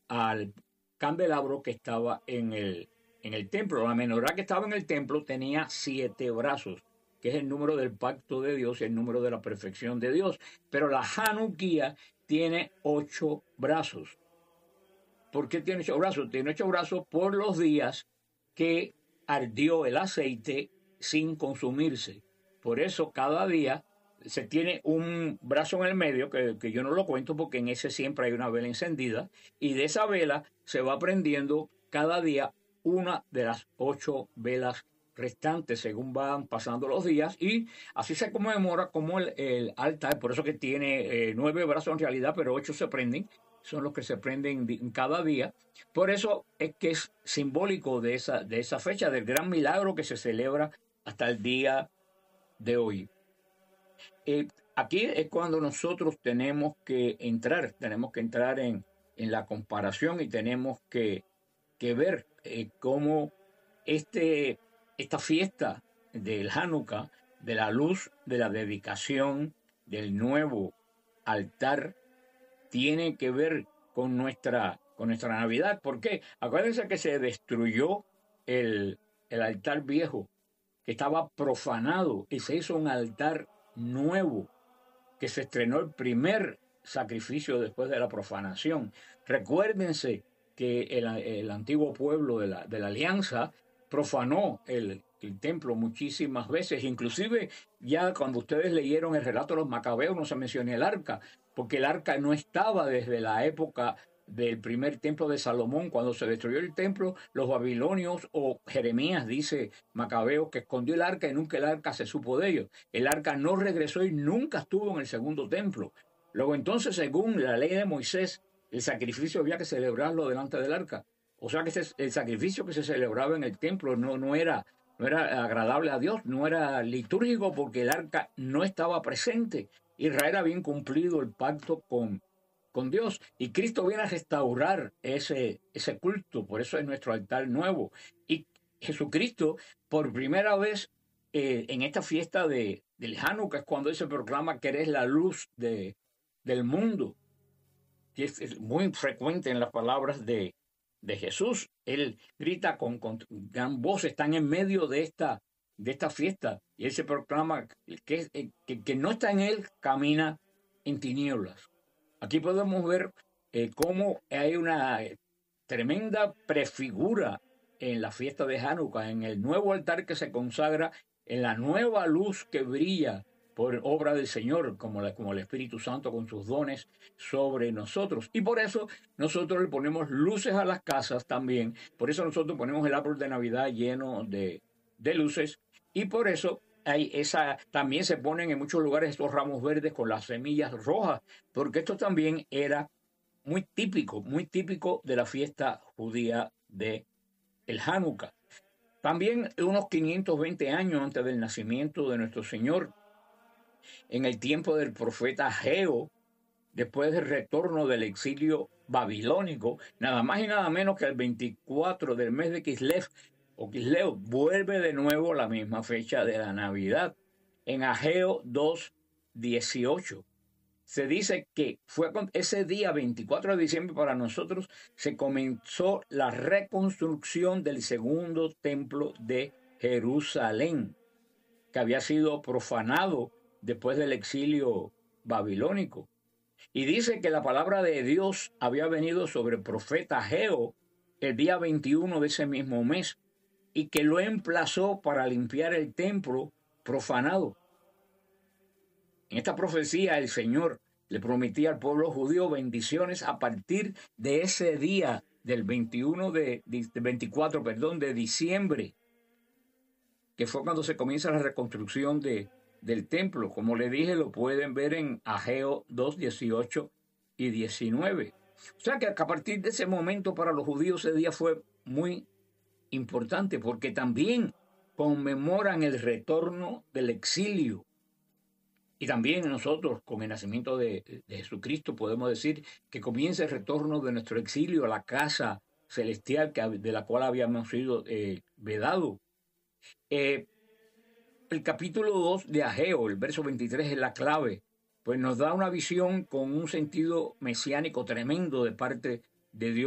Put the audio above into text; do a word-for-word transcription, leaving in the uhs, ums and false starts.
al candelabro que estaba en el, en el templo. La menorá que estaba en el templo tenía siete brazos, que es el número del pacto de Dios y el número de la perfección de Dios. Pero la Hanukkah tiene ocho brazos. ¿Por qué tiene ocho brazos? Tiene ocho brazos por los días que ardió el aceite sin consumirse. Por eso cada día se tiene un brazo en el medio, que, que yo no lo cuento porque en ese siempre hay una vela encendida, y de esa vela se va prendiendo cada día una de las ocho velas restantes según van pasando los días, y así se conmemora como el, el altar. Por eso que tiene eh, nueve brazos en realidad, pero ocho se prenden, son los que se prenden cada día. Por eso es que es simbólico de esa, de esa fecha, del gran milagro que se celebra hasta el día de hoy. Eh, aquí es cuando nosotros tenemos que entrar, tenemos que entrar en, en la comparación, y tenemos que, que ver eh, cómo este, esta fiesta del Hanukkah, de la luz, de la dedicación, del nuevo altar, tiene que ver con nuestra, con nuestra Navidad. ¿Por qué? Acuérdense que se destruyó el, el altar viejo, que estaba profanado, y se hizo un altar nuevo, que se estrenó el primer sacrificio después de la profanación. Recuérdense que el, el antiguo pueblo de la, de la alianza profanó el, el templo muchísimas veces. Inclusive ya cuando ustedes leyeron el relato de los macabeos no se menciona el arca, porque el arca no estaba desde la época del primer templo de Salomón. Cuando se destruyó el templo, los babilonios, o Jeremías dice Macabeo, que escondió el arca y nunca el arca se supo de ellos. El arca no regresó y nunca estuvo en el segundo templo. Luego entonces, según la ley de Moisés, el sacrificio había que celebrarlo delante del arca. O sea que ese, el sacrificio que se celebraba en el templo no, no, era, no era agradable a Dios, no era litúrgico, porque el arca no estaba presente. Israel había incumplido el pacto con, con Dios, y Cristo viene a restaurar ese, ese culto. Por eso es nuestro altar nuevo. Y Jesucristo, por primera vez eh, en esta fiesta de, del Hanukkah, es cuando Él se proclama que eres la luz de, del mundo. Y es, es muy frecuente en las palabras de, de Jesús. Él grita con, con gran voz, están en medio de esta, de esta fiesta, y Él se proclama que, que, que no está en Él, camina en tinieblas. Aquí podemos ver eh, cómo hay una tremenda prefigura en la fiesta de Hanukkah, en el nuevo altar que se consagra, en la nueva luz que brilla por obra del Señor, como, la, como el Espíritu Santo con sus dones sobre nosotros. Y por eso nosotros le ponemos luces a las casas también. Por eso nosotros ponemos el árbol de Navidad lleno de, de luces. Y por eso hay esa, también se ponen en muchos lugares estos ramos verdes con las semillas rojas, porque esto también era muy típico, muy típico de la fiesta judía de el Hanukkah. También unos quinientos veinte años antes del nacimiento de nuestro Señor, en el tiempo del profeta Ageo, después del retorno del exilio babilónico, nada más y nada menos que el veinticuatro del mes de Kislev o Kisleo, vuelve de nuevo la misma fecha de la Navidad, en Ageo dos dieciocho. Se dice que fue ese día veinticuatro de diciembre, para nosotros se comenzó la reconstrucción del segundo templo de Jerusalén, que había sido profanado después del exilio babilónico. Y dice que la palabra de Dios había venido sobre el profeta Ageo el día veintiuno de ese mismo mes, y que lo emplazó para limpiar el templo profanado. En esta profecía el Señor le prometía al pueblo judío bendiciones a partir de ese día del veintiuno de, de veinticuatro, perdón, de diciembre, que fue cuando se comienza la reconstrucción de, del templo. Como le dije, lo pueden ver en Ageo dos dieciocho y diecinueve. O sea que a partir de ese momento para los judíos ese día fue muy importante, porque también conmemoran el retorno del exilio. Y también nosotros, con el nacimiento de, de Jesucristo, podemos decir que comienza el retorno de nuestro exilio a la casa celestial, que, de la cual habíamos sido eh, vedados. Eh, el capítulo dos de Ageo, el verso veintitrés, es la clave, pues nos da una visión con un sentido mesiánico tremendo de parte de Dios.